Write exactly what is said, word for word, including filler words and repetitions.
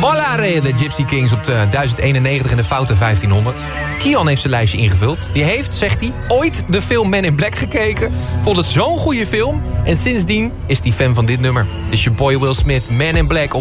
Mollare, de Gypsy Kings op de duizend eenennegentig en de foute vijftienhonderd. Kian heeft zijn lijstje ingevuld. Die heeft, zegt hij, ooit de film Men in Black gekeken. Vond het zo'n goede film. En sindsdien is hij fan van dit nummer. Het is je boy Will Smith, Man in Black.